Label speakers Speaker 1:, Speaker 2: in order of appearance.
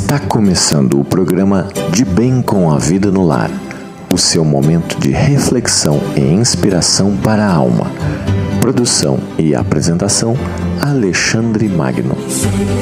Speaker 1: Está começando o programa De Bem com a Vida no Lar, o seu momento de reflexão e inspiração para a alma. Produção e apresentação, Alexandre Magno.